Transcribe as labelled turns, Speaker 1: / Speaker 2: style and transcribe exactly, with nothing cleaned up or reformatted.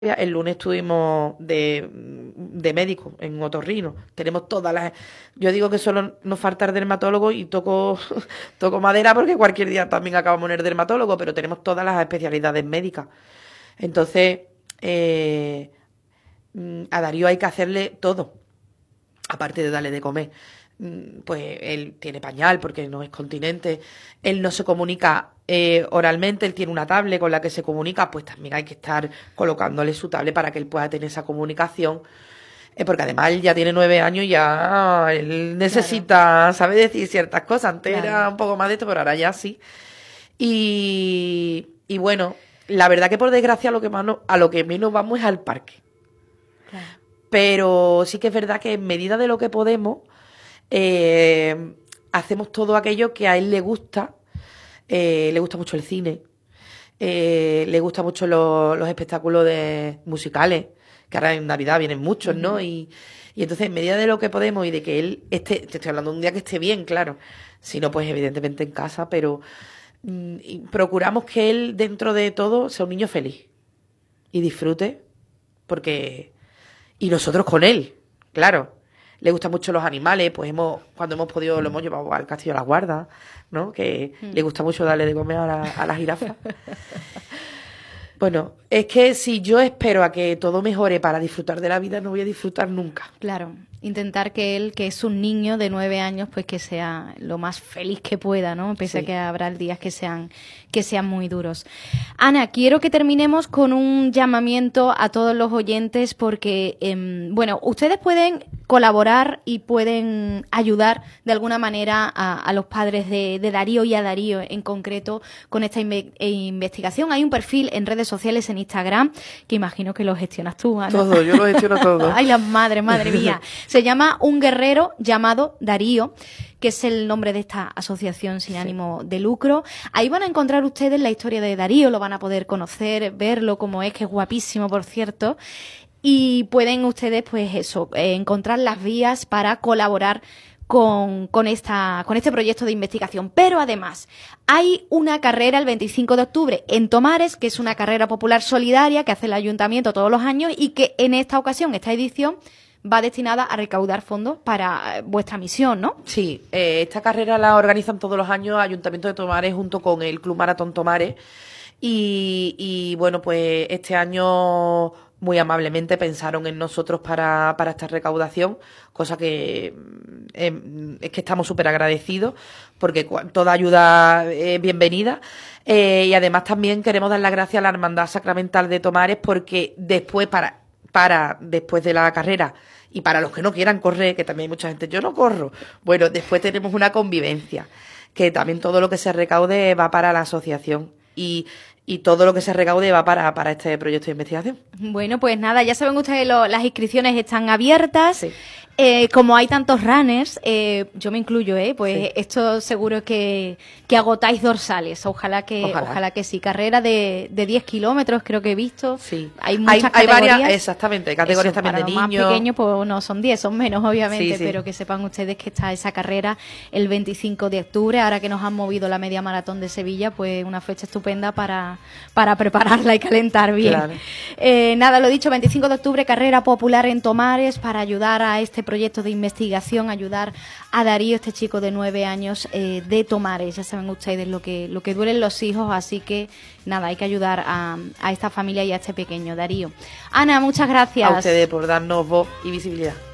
Speaker 1: El lunes estuvimos de, de médico en otorrino. Tenemos todas las... Yo digo que solo nos falta el dermatólogo y toco, toco madera porque cualquier día también acabamos en el dermatólogo, pero tenemos todas las especialidades médicas. Entonces, eh, a Darío hay que hacerle todo, aparte de darle de comer. Pues él tiene pañal porque no es continente, él no se comunica eh, oralmente, él tiene una tablet con la que se comunica, pues también hay que estar colocándole su tablet para que él pueda tener esa comunicación, eh, porque además él ya tiene nueve años y ya él necesita, claro, sabe decir ciertas cosas. Antes claro. era un poco más de esto, pero ahora ya sí. Y, y bueno, la verdad que por desgracia a lo que, más no, a lo que menos vamos es al parque. Claro. Pero sí que es verdad que en medida de lo que podemos, Eh, hacemos todo aquello que a él le gusta. Eh, le gusta mucho el cine, eh, le gusta mucho lo, los espectáculos de, musicales, que ahora en Navidad vienen muchos, ¿no? Uh-huh. Y, y entonces, en medida de lo que podemos y de que él esté, te estoy hablando de un día que esté bien, claro, si no, pues evidentemente en casa, pero mm, y procuramos que él, dentro de todo, sea un niño feliz y disfrute, porque... Y nosotros con él, claro. Le gustan mucho los animales, pues hemos, cuando hemos podido lo hemos llevado al Castillo de la Guarda, ¿no? Que mm. le gusta mucho darle de comer a la, a la jirafa. Bueno, es que si yo espero a que todo mejore para disfrutar de la vida, no voy a disfrutar nunca.
Speaker 2: Claro, intentar que él, que es un niño de nueve años, pues que sea lo más feliz que pueda, ¿no? Pese sí. a que habrá días que sean, que sean muy duros. Ana, quiero que terminemos con un llamamiento a todos los oyentes porque, eh, bueno, ustedes pueden colaborar y pueden ayudar de alguna manera a, a los padres de, de Darío y a Darío en concreto con esta inve- investigación. Hay un perfil en redes sociales, en Instagram, que imagino que lo gestionas tú, Ana.
Speaker 1: Todo, yo lo gestiono todo.
Speaker 2: Ay, la madre, madre mía. Se llama Un Guerrero Llamado Darío, que es el nombre de esta asociación sin sí. ánimo de lucro. Ahí van a encontrar ustedes la historia de Darío, lo van a poder conocer, verlo como es, que es guapísimo, por cierto. Y pueden ustedes, pues eso, eh, encontrar las vías para colaborar con, con, esta, con este proyecto de investigación. Pero además, hay una carrera el veinticinco de octubre en Tomares, que es una carrera popular solidaria que hace el ayuntamiento todos los años y que en esta ocasión, esta edición, va destinada a recaudar fondos para vuestra misión, ¿no?
Speaker 1: Sí, eh, esta carrera la organizan todos los años Ayuntamiento de Tomares junto con el Club Maratón Tomares y, y bueno, pues este año muy amablemente pensaron en nosotros para, para esta recaudación, cosa que eh, es que estamos súper agradecidos porque toda ayuda es bienvenida. Eh, y además también queremos dar las gracias a la Hermandad Sacramental de Tomares porque después, para, para después de la carrera, y para los que no quieran correr, que también hay mucha gente, yo no corro, bueno, después tenemos una convivencia, que también todo lo que se recaude va para la asociación y, y todo lo que se recaude va para, para este proyecto de investigación.
Speaker 2: Bueno, pues nada, ya saben ustedes, lo, las inscripciones están abiertas.
Speaker 1: Sí.
Speaker 2: Eh, como hay tantos runners, eh, yo me incluyo, ¿eh? Pues sí. Esto seguro que, que agotáis dorsales. Ojalá que, ojalá. Ojalá que sí. Carrera de, de diez kilómetros, creo que he visto.
Speaker 1: Sí.
Speaker 2: Hay muchas
Speaker 1: hay,
Speaker 2: categorías.
Speaker 1: Hay varias, exactamente, hay categorías
Speaker 2: Eso,
Speaker 1: también
Speaker 2: para
Speaker 1: de
Speaker 2: los
Speaker 1: niños.
Speaker 2: Más pequeños, pues no son diez, son menos, obviamente,
Speaker 1: sí, sí.
Speaker 2: Pero que sepan ustedes que está esa carrera el veinticinco de octubre. Ahora que nos han movido la media maratón de Sevilla, pues una fecha estupenda para, para prepararla y calentar bien.
Speaker 1: Claro.
Speaker 2: Eh, nada, lo dicho, veinticinco de octubre, carrera popular en Tomares para ayudar a este proyecto de investigación. Ayudar a Darío, este chico de nueve años eh, de Tomares. Ya saben ustedes lo que lo que duelen los hijos, así que nada, hay que ayudar a, a esta familia y a este pequeño Darío. Ana, muchas gracias.
Speaker 1: A ustedes por darnos voz y visibilidad.